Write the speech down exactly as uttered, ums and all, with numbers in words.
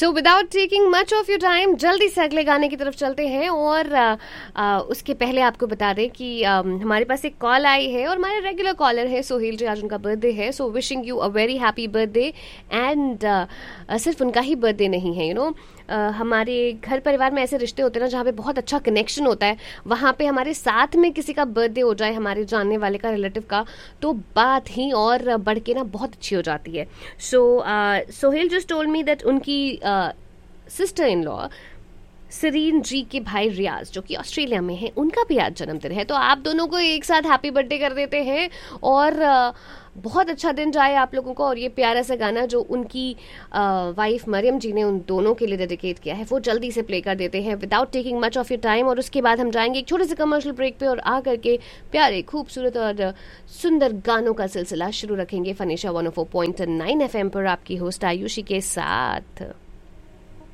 So without taking much of your time जल्दी से अगले गाने की तरफ चलते हैं और आ, आ, उसके पहले आपको बता दें कि आ, हमारे पास एक कॉल आई है और हमारे रेगुलर कॉलर है सोहेल जी, आज उनका बर्थडे है। So wishing you a very happy birthday. And सिर्फ उनका ही बर्थडे नहीं है, you you no know, Uh, हमारे घर परिवार में ऐसे रिश्ते होते हैं ना जहाँ पे बहुत अच्छा कनेक्शन होता है, वहाँ पे हमारे साथ में किसी का बर्थडे हो जाए, हमारे जानने वाले का, रिलेटिव का, तो बात ही और बढ़ के ना बहुत अच्छी हो जाती है। सो Sohail just told me that उनकी सिस्टर इन लॉ सरीन जी के भाई रियाज जो कि ऑस्ट्रेलिया में है, उनका भी आज जन्मदिन है। तो आप दोनों को एक साथ हैप्पी बर्थडे कर देते हैं और uh, बहुत अच्छा दिन जाए आप लोगों को। और ये प्यारा सा गाना जो उनकी वाइफ मरियम जी ने उन दोनों के लिए डेडिकेट किया है वो जल्दी से प्ले कर देते हैं without taking much of your time. और उसके बाद हम जाएंगे एक छोटे से कमर्शियल ब्रेक पे और आ करके प्यारे खूबसूरत और सुंदर गानों का सिलसिला शुरू रखेंगे फनीशा one O four point nine F M पर आपकी होस्ट आयुषी के साथ।